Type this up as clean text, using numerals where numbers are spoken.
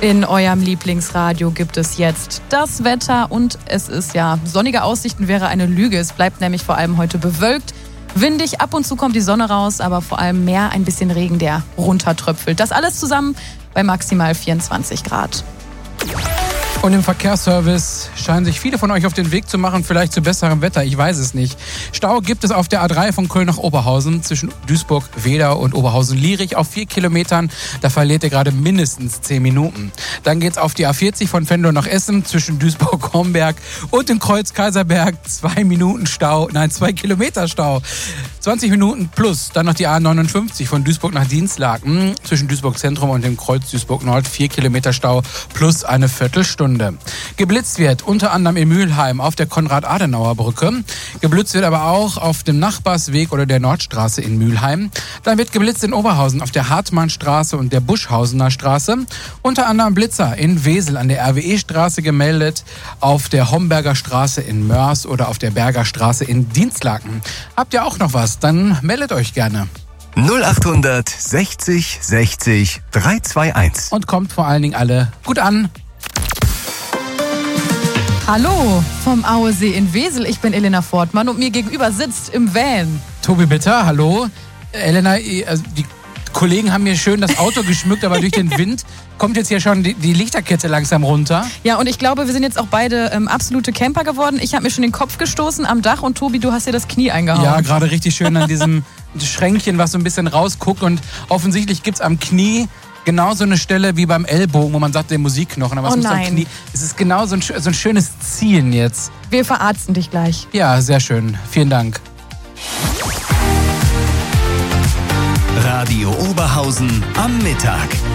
In eurem Lieblingsradio gibt es jetzt das Wetter und es ist sonnige Aussichten wäre eine Lüge. Es bleibt nämlich vor allem heute bewölkt, windig, ab und zu kommt die Sonne raus, aber vor allem mehr ein bisschen Regen, der runtertröpfelt. Das alles zusammen bei maximal 24 Grad. Und im Verkehrsservice scheinen sich viele von euch auf den Weg zu machen, vielleicht zu besserem Wetter, ich weiß es nicht. Stau gibt es auf der A3 von Köln nach Oberhausen zwischen Duisburg, Weeda und Oberhausen-Lierich auf 4 Kilometern. Da verliert ihr gerade mindestens 10 Minuten. Dann geht's auf die A40 von Venlo nach Essen zwischen Duisburg, Homberg und dem Kreuz Kaiserberg. 2 Kilometer Stau. 20 Minuten plus. Dann noch die A59 von Duisburg nach Dinslaken zwischen Duisburg Zentrum und dem Kreuz Duisburg Nord. 4 Kilometer Stau plus eine Viertelstunde. Geblitzt wird unter anderem in Mülheim auf der Konrad-Adenauer-Brücke. Geblitzt wird aber auch auf dem Nachbarsweg oder der Nordstraße in Mülheim. Dann wird geblitzt in Oberhausen auf der Hartmannstraße und der Buschhausener Straße. Unter anderem Blitzer in Wesel an der RWE-Straße gemeldet, auf der Homberger Straße in Mörs oder auf der Berger Straße in Dinslaken. Habt ihr auch noch was? Dann meldet euch gerne. 0800 60 60 321. Und kommt vor allen Dingen alle gut an. Hallo vom Auesee in Wesel, ich bin Elena Fortmann und mir gegenüber sitzt im Van Tobi Bitter, hallo. Elena, also die Kollegen haben mir schön das Auto geschmückt, aber durch den Wind kommt jetzt hier schon die Lichterkette langsam runter. Ja, und ich glaube, wir sind jetzt auch beide absolute Camper geworden. Ich habe mir schon den Kopf gestoßen am Dach und Tobi, du hast dir das Knie eingehauen. Ja, gerade richtig schön an diesem Schränkchen, was so ein bisschen rausguckt. Und offensichtlich gibt's am Knie genau so eine Stelle wie beim Ellbogen, wo man sagt, der Musikknochen. Aber es muss am Knie. Es ist genau so ein schönes Ziehen jetzt. Wir verarzten dich gleich. Ja, sehr schön. Vielen Dank. Radio Oberhausen am Mittag.